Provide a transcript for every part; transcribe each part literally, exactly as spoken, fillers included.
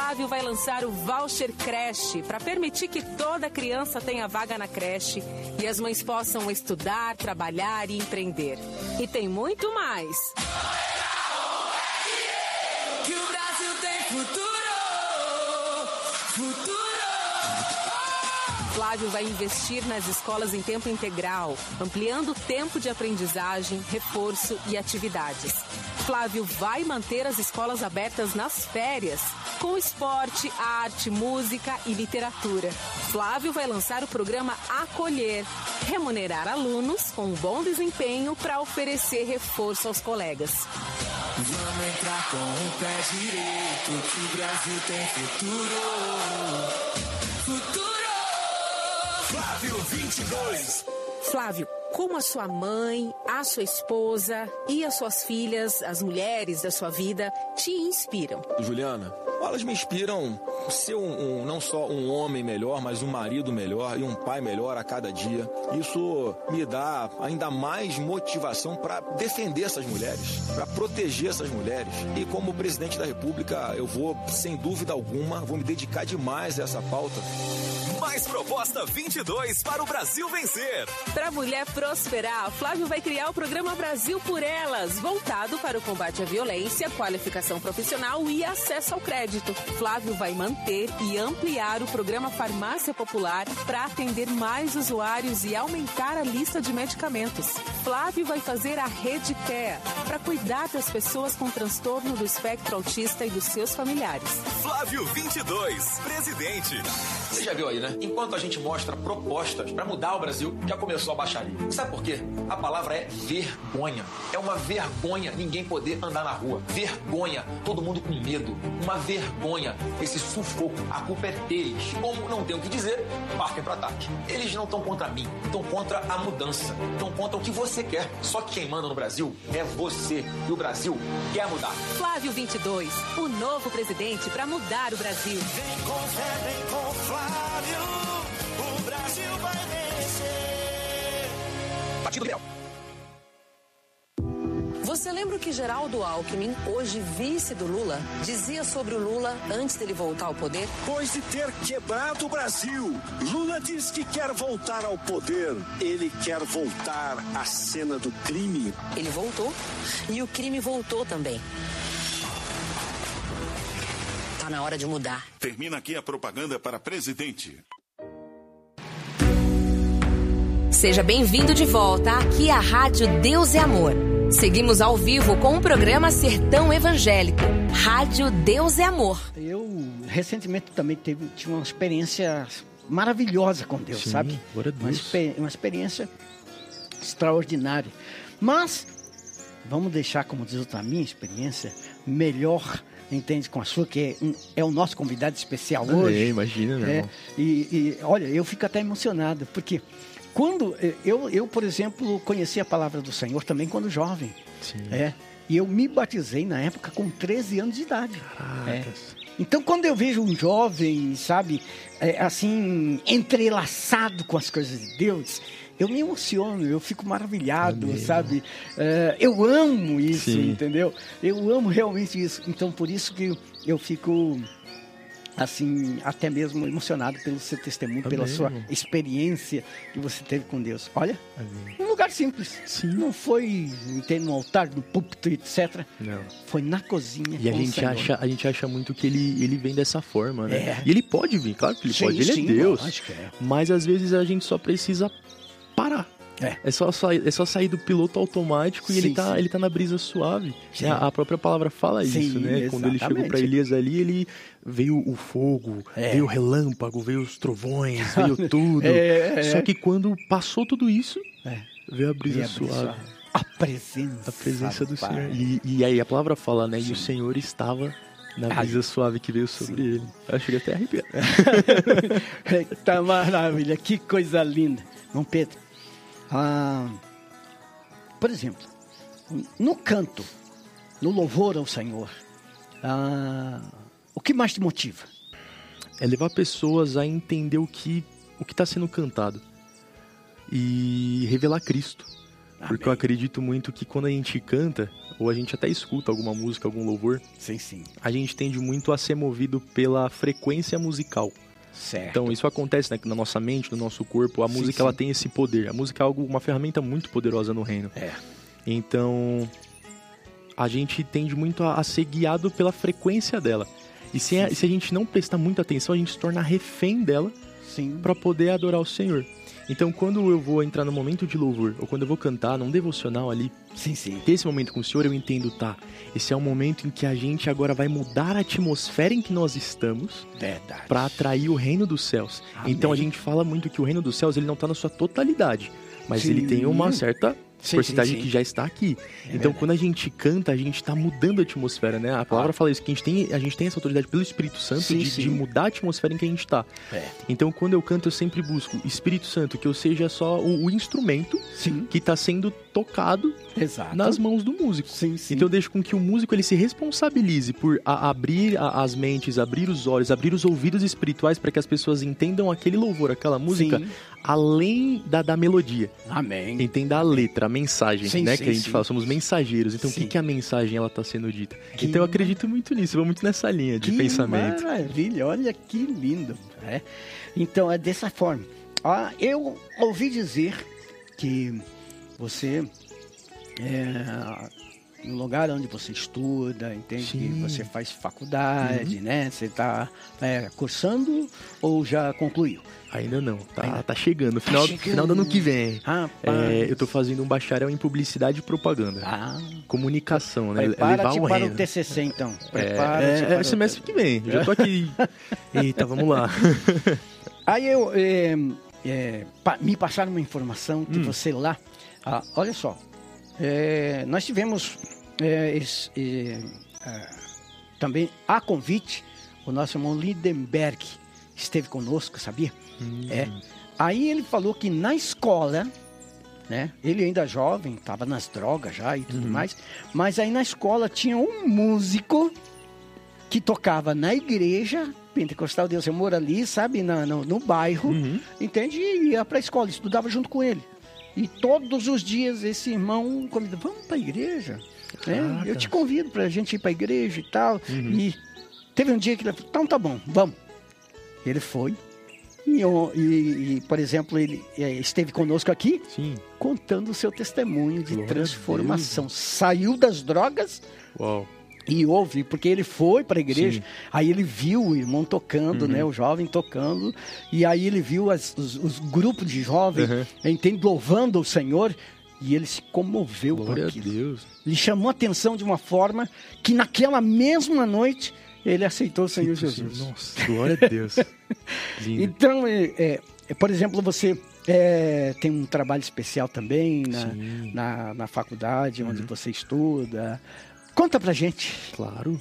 Flávio vai lançar o Voucher Creche para permitir que toda criança tenha vaga na creche e as mães possam estudar, trabalhar e empreender. E tem muito mais. Que o Brasil tem futuro, futuro. Flávio vai investir nas escolas em tempo integral, ampliando o tempo de aprendizagem, reforço e atividades. Flávio vai manter as escolas abertas nas férias, com esporte, arte, música e literatura. Flávio vai lançar o programa Acolher, remunerar alunos com um bom desempenho para oferecer reforço aos colegas. Vamos entrar com o pé direito, que o Brasil tem futuro, futuro. Flávio vinte e dois. Flávio, como a sua mãe, a sua esposa e as suas filhas, as mulheres da sua vida, te inspiram? Juliana, elas me inspiram a ser um, um, não só um homem melhor, mas um marido melhor e um pai melhor a cada dia. Isso me dá ainda mais motivação para defender essas mulheres, para proteger essas mulheres. E como presidente da República, eu vou, sem dúvida alguma, vou me dedicar demais a essa pauta. Mais Proposta vinte e dois para o Brasil vencer. Para a mulher prosperar, Flávio vai criar o programa Brasil por Elas, voltado para o combate à violência, qualificação profissional e acesso ao crédito. Flávio vai manter e ampliar o programa Farmácia Popular para atender mais usuários e aumentar a lista de medicamentos. Flávio vai fazer a Rede T E A para cuidar das pessoas com transtorno do espectro autista e dos seus familiares. Flávio vinte e dois, presidente. Você já viu aí, né? Enquanto a gente mostra propostas para mudar o Brasil, já começou a baixaria. Sabe por quê? A palavra é vergonha. É uma vergonha ninguém poder andar na rua. Vergonha. Todo mundo com medo. Uma vergonha. Esse sufoco. A culpa é deles. Como não tem o que dizer, partem para ataque. Eles não estão contra mim. Estão contra a mudança. Estão contra o que você quer. Só que quem manda no Brasil é você. E o Brasil quer mudar. Flávio vinte e dois, o novo presidente para mudar o Brasil. Vem com fé, vem com Flávio, o Brasil vai vencer. Partido Liberal. Você lembra o que Geraldo Alckmin, hoje vice do Lula, dizia sobre o Lula antes dele voltar ao poder? Depois de ter quebrado o Brasil, Lula diz que quer voltar ao poder. Ele quer voltar à cena do crime. Ele voltou e o crime voltou também. Tá na hora de mudar. Termina aqui a propaganda para presidente. Seja bem-vindo de volta aqui à Rádio Deus é Amor. Seguimos ao vivo com o programa Sertão Evangélico. Rádio Deus é Amor. Eu, recentemente, também teve, tive uma experiência maravilhosa com Deus, Sim, sabe? glória a Uma, Deus. exper- uma experiência extraordinária. Mas, vamos deixar, como diz outra, a minha experiência melhor, entende, com a sua, que é, um, é o nosso convidado especial É, hoje. imagina, meu É, irmão. e, e, olha, eu fico até emocionado, porque quando eu, eu, por exemplo, conheci a palavra do Senhor também quando jovem. Sim. É, e eu me batizei na época com treze anos de idade. É. Caracas. Então, quando eu vejo um jovem, sabe, é, assim, entrelaçado com as coisas de Deus, eu me emociono, eu fico maravilhado, Amém. sabe? É, eu amo isso, Sim. entendeu? Eu amo realmente isso. Então, por isso que eu fico, assim, até mesmo emocionado pelo seu testemunho, pela Amém, sua irmão. experiência que você teve com Deus. Olha, Amém. um lugar simples. Sim. Não foi ter no altar, no púlpito, etcétera. Não. Foi na cozinha. E a com o gente, Senhor. acha, a gente acha muito que ele, ele vem dessa forma, né? É. E ele pode vir, claro que ele Sim, pode, ele sim, é Deus. lógico que é. Mas às vezes a gente só precisa parar. É. É só, sair, é só sair do piloto automático e Sim, ele, tá, sim. ele tá na brisa suave. Sim. É, a própria palavra fala Sim, isso, né? Quando ele chegou para exatamente. Elias ali, ele veio o fogo, É. veio o relâmpago, veio os trovões, veio tudo. É, é. Só que quando passou tudo isso, É. veio a brisa E a brisa suave. suave. A presença, A presença do Pai. Senhor. E, e aí a palavra fala, né? E Sim. o Senhor estava na Ai. brisa suave que veio sobre Sim. ele. Eu cheguei até a arrepiar. Eita maravilha, que coisa linda. Não, Pedro, ah, por exemplo, no canto, no louvor ao Senhor, ah, o que mais te motiva? É levar pessoas a entender o que o que está sendo cantado e revelar Cristo. Porque eu acredito muito que quando a gente canta, ou a gente até escuta alguma música, algum louvor, sim, sim. a gente tende muito a ser movido pela frequência musical. Certo. Então isso acontece, né, na nossa mente, no nosso corpo. A Sim, música sim. ela tem esse poder. A música é algo, uma ferramenta muito poderosa no reino. É. Então a gente tende muito a, a ser guiado pela frequência dela. E se a, se a gente não prestar muita atenção, a gente se torna refém dela para poder adorar o Senhor. Então, quando eu vou entrar no momento de louvor, ou quando eu vou cantar num devocional ali, sim, sim. ter esse momento com o Senhor, eu entendo, tá, esse é o momento em que a gente agora vai mudar a atmosfera em que nós estamos para atrair o reino dos céus. Amém. Então, a gente fala muito que o reino dos céus ele não está na sua totalidade, mas Sim. ele tem uma certa Sim, porcentagem sim, sim. que já está aqui. É então, verdade. quando a gente canta, a gente está mudando a atmosfera, né? A palavra Ah. fala isso, que a gente, tem, a gente tem essa autoridade pelo Espírito Santo Sim, de, sim. de mudar a atmosfera em que a gente está. É. Então, quando eu canto, eu sempre busco Espírito Santo, que eu seja só o, o instrumento Sim. que está sendo tocado Exato. nas mãos do músico. Sim, sim. Então eu deixo com que o músico ele se responsabilize por a- abrir a- as mentes, abrir os olhos, abrir os ouvidos espirituais para que as pessoas entendam aquele louvor, aquela música, Sim. além da, da melodia. Amém. Entenda a letra, a mensagem, Sim, né? sim, que a gente sim. fala, somos mensageiros. Então o Sim. que, que a mensagem ela está sendo dita? Que Então eu acredito muito nisso, eu vou muito nessa linha de que pensamento. maravilha, olha que lindo. Né? Então é dessa forma. Ah, eu ouvi dizer que você, é, no lugar onde você estuda, entende? Que Sim. você faz faculdade, Uhum. né? Você está é, cursando ou já concluiu? Ainda não, tá, Ainda. tá chegando. Final, chegando. final do ano que vem. Rapaz. É, eu tô fazendo um bacharel em publicidade e propaganda. Ah, Comunicação, né? prepara-te Levar o para reino. o T C C, então. É, Prepara-te é, para é o semestre que vem. Já tô aqui. Eita, vamos lá. Aí eu é, é, pa- me passaram uma informação que Hum. você lá, ah, olha só, é, nós tivemos é, esse, é, é, também a convite, o nosso irmão Lindenberg esteve conosco, sabia? Hum. É. Aí ele falou que na escola, né? Ele ainda jovem, estava nas drogas já e tudo Uhum. mais, mas aí na escola tinha um músico que tocava na igreja Pentecostal Deus Amor ali, sabe, na, no, no bairro, Uhum. entende? E ia para a escola, estudava junto com ele. E todos os dias esse irmão convida, vamos para a igreja, né? Caraca. Eu te convido para a gente ir para a igreja e tal. Uhum. E teve um dia que ele falou, então tá bom, vamos. Ele foi. E, eu- e- e, por exemplo, ele eh, esteve conosco aqui, Sim. contando o seu testemunho de Glória a transformação. Saiu das drogas Uau. e houve, porque ele foi para a igreja, Sim. aí ele viu o irmão tocando, Uhum. né, o jovem tocando, e aí ele viu as- os, os grupos de jovens, Uhum. entende, louvando o Senhor, e ele se comoveu por Glória a aquilo. Deus. Ele chamou a atenção de uma forma que naquela mesma noite ele aceitou o Senhor Jesus. Nossa, glória a Deus. Lindo. Então, é, é, é, por exemplo, você é, tem um trabalho especial também na, Sim. na, na faculdade onde Uhum. você estuda. Conta pra gente. Claro.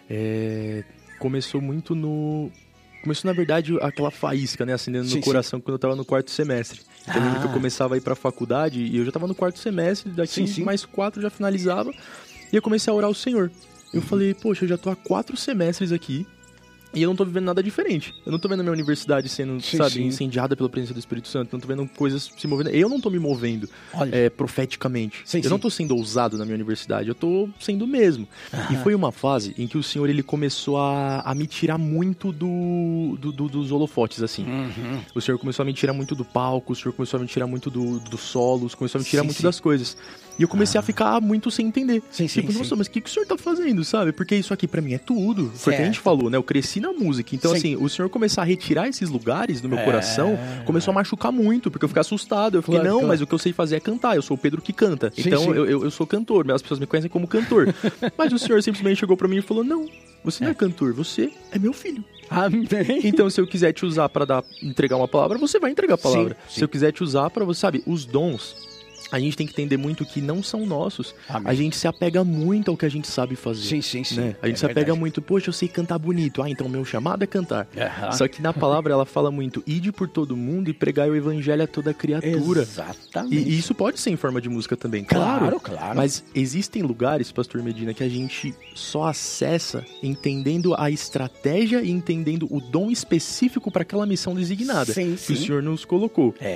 É, começou muito no... Começou, na verdade, aquela faísca, né? Acendendo Sim, no coração quando eu tava no quarto semestre. Então, eu lembro que eu Ah. começava a ir pra faculdade e eu já tava no quarto semestre, daqui Sim, sim. mais quatro já finalizava. E eu comecei a orar ao Senhor. Eu falei, poxa, eu já tô há quatro semestres aqui e eu não tô vivendo nada diferente. Eu não tô vendo a minha universidade sendo, Sim, sabe, sim. incendiada pela presença do Espírito Santo. Não tô vendo coisas se movendo. Eu não tô me movendo Olha. é, profeticamente. Sim, eu sim. não tô sendo ousado na minha universidade. Eu tô sendo mesmo. E foi uma fase em que o Senhor ele começou a, a me tirar muito do, do- do- dos holofotes, assim. Uhum. O Senhor começou a me tirar muito do palco, o Senhor começou a me tirar muito do, dos solos, começou a me tirar Sim, muito sim. das coisas. E eu comecei a ficar muito sem entender. Sim, sim, tipo, sim. nossa, mas o que, que o Senhor tá fazendo, sabe? Porque isso aqui pra mim é tudo. Foi o que a gente Certo. falou, né? Eu cresci na música. Então, Sim. assim, o Senhor começar a retirar esses lugares do meu É. coração começou a machucar muito, porque eu fiquei assustado. Eu fiquei, Claro, não, claro. mas o que eu sei fazer é cantar. Eu sou o Pedro que canta. Sim, então, sim. Eu, eu, eu sou cantor. As pessoas me conhecem como cantor. Mas o Senhor simplesmente chegou pra mim e falou, não, você não é cantor, você é meu filho. Amém. Então, se eu quiser te usar pra dar, entregar uma palavra, você vai entregar a palavra. Sim, Se sim. eu quiser te usar pra você, sabe, os dons, a gente tem que entender muito que não são nossos. Amém. A gente se apega muito ao que a gente sabe fazer. Sim, sim, sim. Né? A gente É se apega verdade. muito, poxa, eu sei cantar bonito. Ah, então meu chamado é cantar. Aham. Só que na palavra ela fala muito, ide por todo mundo e pregai o evangelho a toda criatura. Exatamente. E, e isso pode ser em forma de música também, Claro, claro. claro. Mas existem lugares, Pastor Medina, que a gente só acessa entendendo a estratégia e entendendo o dom específico para aquela missão designada Sim, que o sim. Senhor nos colocou. É.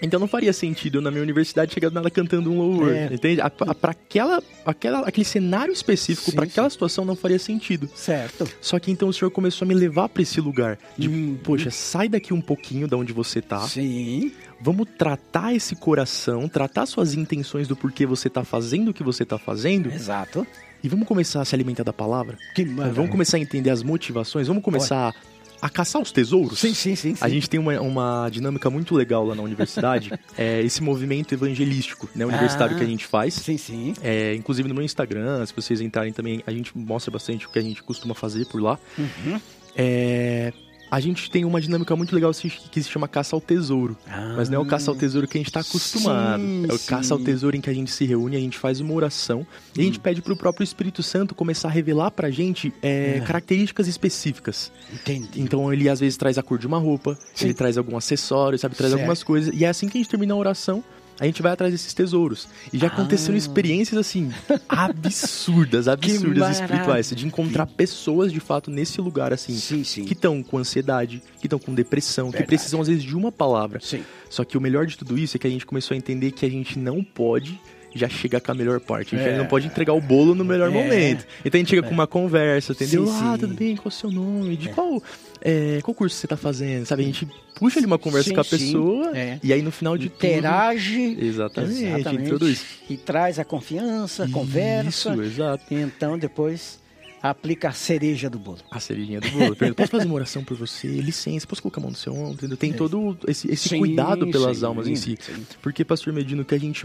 Então não faria sentido eu, na minha universidade, chegar do nada cantando um louvor, é. entende? Para aquela, aquela, aquele cenário específico, para aquela situação, não faria sentido. Certo. Só que então o Senhor começou a me levar para esse lugar de, hum. poxa, sai daqui um pouquinho da onde você tá. Sim. Vamos tratar esse coração, tratar suas intenções do porquê você tá fazendo o que você tá fazendo. Exato. E vamos começar a se alimentar da palavra. Que maravilha. Vamos começar a entender as motivações, vamos começar... Pode. A caçar os tesouros? Sim, sim, sim. sim. A gente tem uma, uma dinâmica muito legal lá na universidade, é esse movimento evangelístico, né, universitário ah, que a gente faz. Sim, sim. É, inclusive no meu Instagram, se vocês entrarem também, a gente mostra bastante o que a gente costuma fazer por lá. Uhum. É... A gente tem uma dinâmica muito legal que se chama caça ao tesouro. Ah, mas não é o caça ao tesouro que a gente está acostumado. Sim, é o caça sim. ao tesouro em que a gente se reúne, a gente faz uma oração hum. e a gente pede para o próprio Espírito Santo começar a revelar para a gente é, é. características específicas. Entendi. Então ele às vezes traz a cor de uma roupa, sim. ele traz algum acessório, sabe? Traz certo. algumas coisas. E é assim que a gente termina a oração. A gente vai atrás desses tesouros. E já aconteceram ah. experiências, assim, absurdas, absurdas espirituais. De encontrar pessoas, de fato, nesse lugar, assim, sim, sim. que estão com ansiedade, que estão com depressão, Verdade. que precisam, às vezes, de uma palavra. Sim. Só que o melhor de tudo isso é que a gente começou a entender que a gente não pode já chegar com a melhor parte. A gente é. não pode entregar o bolo no melhor é. momento. Então a gente chega é. com uma conversa, entendeu? Sim, ah, sim. tudo bem, qual é o seu nome? De é. qual, é, qual curso você tá fazendo? Sabe, a gente puxa ali uma conversa sim, com a pessoa é. e aí no final de Interage, tudo... Exatamente. Exatamente. Tudo isso. E traz a confiança, a conversa. Isso, exato. E então depois... aplica a cereja do bolo. A cerejinha do bolo. Posso fazer uma oração por você? Licença, posso colocar a mão no seu ombro? Tem todo esse, esse sim, cuidado pelas sim, almas em si. Sim. Porque, pastor Medino, que a gente